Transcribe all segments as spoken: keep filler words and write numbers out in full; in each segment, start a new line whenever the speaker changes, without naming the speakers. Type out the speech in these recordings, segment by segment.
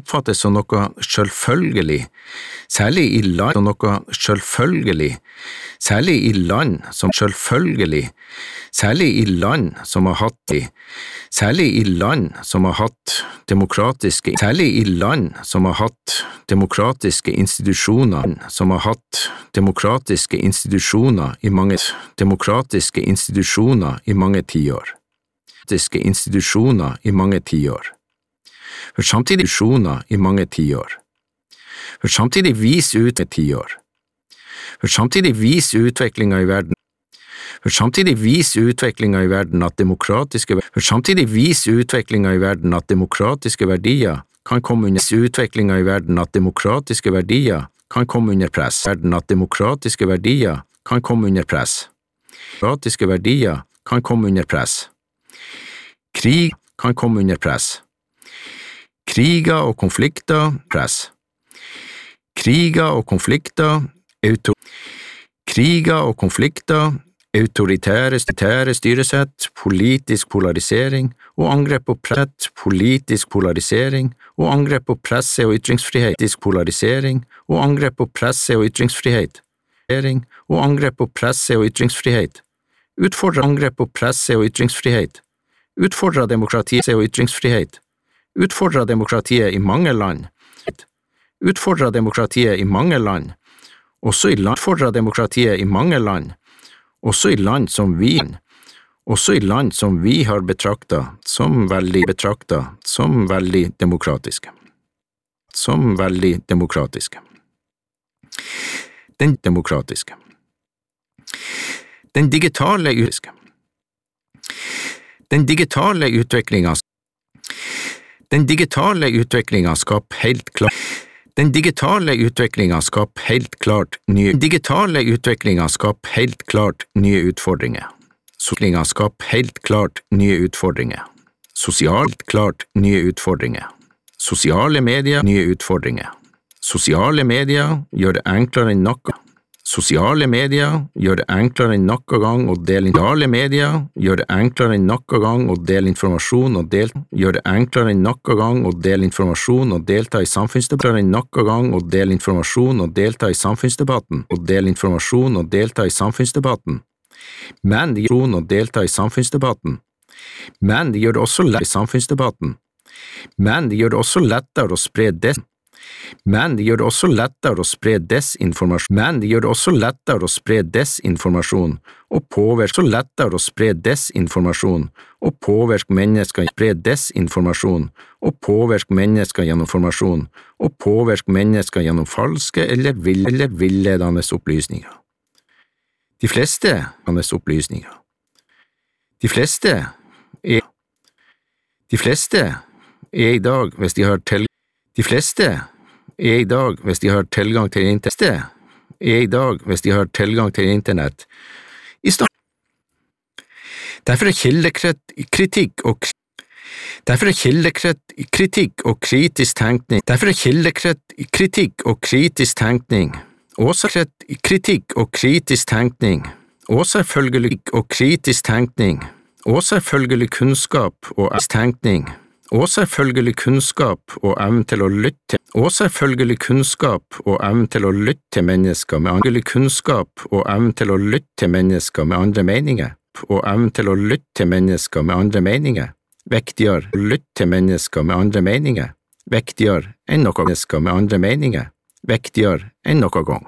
oppfattes som noe selvfølgelig, særlig i land som noe selvfølgelig, særlig i land som selvfølgelig, særlig i land som har hatt særlig i land som har hatt demokratiske, særlig i land som har hatt demokratiske institusjoner, som har hatt demokratiske institusjoner i mange demokratiske institusjoner i mange tiår, demokratiske institusjoner i mange tiår. For samtidig institusjoner i mange tiår. For samtidig viser ut med tiår. For samtidig viser utviklinga i verden. For samtidig viser utviklinga i verden at demokratiske For samtidig viser utviklinga i verden at demokratiske verdier kan komme under utviklinga i verden at demokratiske verdier kan komme under press. Verden at demokratiske verdier kan komme under press. Demokratiske verdier kan komme under press. Krig kan komme under press. Kriger og konflikter, press. Kriger og konflikter, auto. Kriger og konflikter, autoritære, autoritære styresett, politisk polarisering og angrep på press, politisk polarisering og angrep på presse og ytringsfrihet, politisk polarisering og angrep på presse og ytringsfrihet, og angrep på presse og ytringsfrihet, utfordrer angrep på presse og ytringsfrihet, utfordrer demokratiet og ytringsfrihet, utfordrer demokratiet i mange land, utfordrer demokratiet i mange land, også i land, utfordrer demokratiet i mange land, også i land som vi, også i land som vi har betraktet som veldig betraktet som veldig demokratiske, som veldig demokratiske. Den demokratiske. Den digitale utviklingen. Den digitale utviklingen Den digitale utviklingen skaper helt klart Den digitale utviklingen skaper helt klart nye digitale utviklingen skaper helt klart nye utfordringer. Utviklingen skaper helt klart nye utfordringer. Sosialt klart nye utfordringer. Sosiale medier nye utfordringer. Sosiale medier gjør det enklere enn noe. Sosiale medier gjør det enklere enn noe gang å dele Sosiale medier gjør det enklere enn noe gang å dele informasjon og del gjør det enklere enn noe gang å dele informasjon og delta i samfunnsdebatten enn noe gang å dele informasjon og delta i samfunnsdebatten og dele informasjon og delta i samfunnsdebatten. Men de gjør det å delta i samfunnsdebatten. Men de gjør det også lett i samfunnsdebatten. Men de gjør det også lettere å spre det Men det gjør det også lettere å spre desinformasjon. Men det gjør det også lettere å spre desinformasjon og påvirke så lettere å spre desinformasjon og påvirke mennesker spre desinformasjon og påvirke mennesker gjennom informasjon og påvirke mennesker gjennom falske eller, vill, eller villedende opplysninger. De fleste av opplysninger. De fleste er De fleste er i dag, hvis de har til De fleste er i dag, hvis de har tilgang til internett, er i dag, hvis de har tilgang til internett, i stand. Derfor er kildekritikk og Derfor er kildekritikk og kritisk tenkning Derfor er kildekritikk og kritisk tenkning også kritikk og kritisk tenkning og selvfølgelig og kritisk tenkning og selvfølgelig kunnskap og tenkning og selvfølgelig kunnskap og evnen til å lytte, og selvfølgelig kunnskap og evnen til å lytte til mennesker med andre kunnskap og evnen til å lytte til mennesker med andre meninger, og evnen til å lytte til mennesker med andre meninger, viktigere å lytte til mennesker med andre meninger, viktigere enn noe mennesker med andre meninger, viktigere enn noe gang.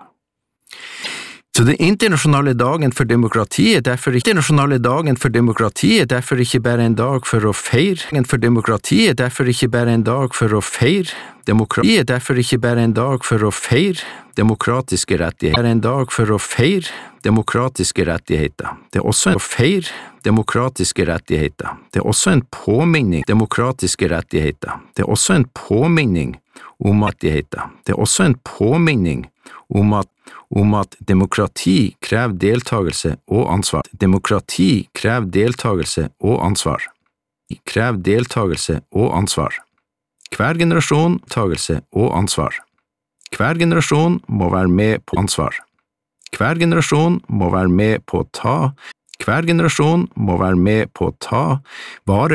Så den internasjonale dagen for demokratiet derfor ikke internasjonale dagen for demokratiet derfor ikke bare en dag for å feire for demokratiet derfor ikke bare en dag for å feire demokratiet derfor ikke bare en dag for å feire demokratiske rettigheter en dag for å feire demokratiske rettigheter. Det er også en feire demokratiske rettigheter. Det er også en påminning demokratiske rettigheter. Det er også en påminning om rettigheter. Det er også en påminning om at om at demokrati krever deltagelse og ansvar. Demokrati krever deltagelse og ansvar. Krever deltagelse og ansvar. Hver generasjon deltagelse og ansvar. Hver generasjon må være med på ansvar. Hver generasjon må være med på å ta Hver generasjon må være med på å ta vare